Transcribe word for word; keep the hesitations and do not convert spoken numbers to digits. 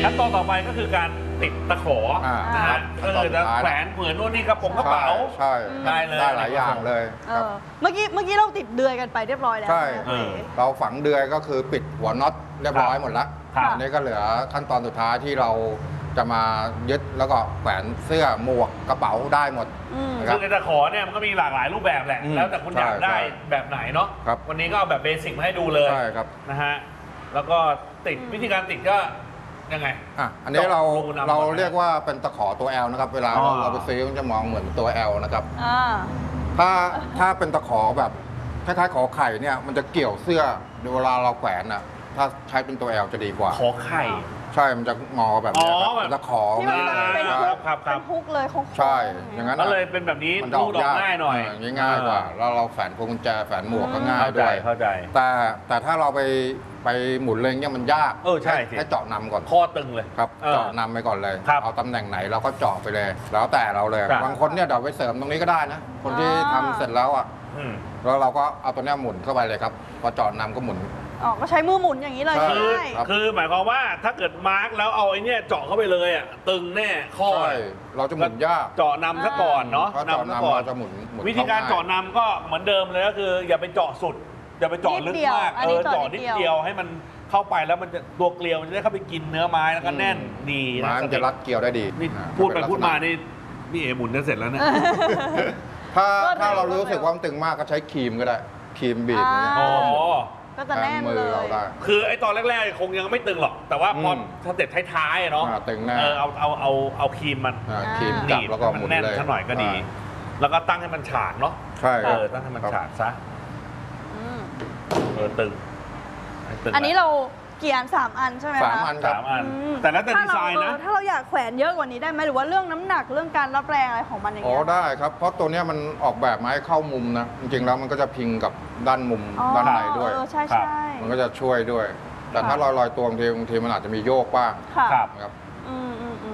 ขั้นตอนต่อไปก็คือการติดตะขอนะฮะก็คือจะแขวนเผื่อนู่นนี่กระโปรงกระเป๋าใช่ได้เลยได้หลายอย่างเลยครับเมื่อกี้เมื่อกี้เราติดเดือยกันไปเรียบร้อยแล้วใช่เราฝังเดือยก็คือปิดหัวน็อตเรียบร้อยหมดแล้วอันนี้ก็เหลือขั้นตอนสุดท้ายที่เราจะมายึดแล้วก็แขวนเสื้อหมวกกระเป๋าได้หมดซึ่งในตะขอเนี่ยมันก็มีหลากหลายรูปแบบแหละแล้วแต่คุณอยากได้แบบไหนเนาะวันนี้ก็เอาแบบเบสิกมาให้ดูเลยนะฮะแล้วก็ติดวิธีการติดก็ยังไงอ่ะอันนี้เราเราเรียกว่าเป็นตะขอตัว L นะครับเวลาเราไปซื้อมันจะมองเหมือนตัว L นะครับถ้าถ้าเป็นตะขอแบบคล้ายๆขอไข่เนี่ยมันจะเกี่ยวเสื้อเวลาเราแขวนอ่ะถ้าใช้เป็นตัว L จะดีกว่าขอไข่ใช่มันจะงอแบบนี้ครับตะขอที่มันเป็นฮุกเป็นฮุกเลยโค้งใช่อย่างนั้นก็เลยเป็นแบบนี้รูดออกง่ายหน่อยง่ายกว่าแล้วเราแฝนพวงกุญแจแฝนหมวกก็ง่ายด้วยเข้าใจแต่แต่ถ้าเราไปไปหมุนเลยเนี่ยมันยากเออใช่ให้เจาะนำก่อนข้อตึงเลยครับเจาะนำไปก่อนเลยเอาตำแหน่งไหนเราก็เจาะไปเลยแล้วแต่เราเลยบางคนเนี่ยเดี๋ยวไปเสริมตรงนี้ก็ได้นะคนที่ทำเสร็จแล้วอ่ะแล้วเราก็เอาตัวนี้หมุนเข้าไปเลยครับพอเจาะนำก็หมุนอ๋อก็ใช้มือหมุนอย่างนี้เลยคือคือหมายความว่าถ้าเกิดมาร์กแล้วเอาไอ้นี่เจาะเข้าไปเลยอ่ะตึงแน่ข้อเราจะหมุนยากเจาะนำซะก่อนเนาะนำซะก่อนจะหมุนวิธีการเจาะนำก็เหมือนเดิมเลยก็คืออย่าไปเจาะสุดอย่าไปเจาะลึกมากเออเจาะนิดเดียวให้มันเข้าไปแล้วมันจะตัวเกลียวมันจะได้เข้าไปกินเนื้อไม้แล้วก็แน่นดีนะมันจะรัดเกลียวได้ดีนี่พูดไปพูดมานี่พี่เอ๋หมุนจะเสร็จแล้วเนี่ยถ้าถ้าเรารู้สึกว่ามันตึงมากก็ใช้ครีมก็ได้ครีมบีบเนี่ยก็จะแน่นเลยคือไอ้ตอนแรกๆคงยังไม่ตึงหรอกแต่ว่าพอสเต็ปท้ายๆเนาะตึงแน่เออเอาเอาเอาเอาครีมมันครีมจับแล้วก็หมุนแน่นสักหน่อยก็ดีแล้วก็ตั้งให้มันฉากเนาะใช่เออตั้งให้มันฉากซะเออตึงอันนี้เราเกียร์สามอันใช่ไหมคะสามอันครับสามอันแต่แล้วแต่ดีไซน์นะถ้าเราอยากแขวนเยอะกว่านี้ได้ไหมหรือว่าเรื่องน้ำหนักเรื่องการรับแรงอะไรของมันอย่างเงี้ยอ๋อได้ครับเพราะตัวนี้มันออกแบบมาให้เข้ามุมนะจริงๆแล้วมันก็จะพิงกับด้านมุมด้านในด้วยใช่ใช่มันก็จะช่วยด้วยแต่ถ้าลอยๆตัวบางทีบางทีมันอาจจะมีโยกบ้างครับครับ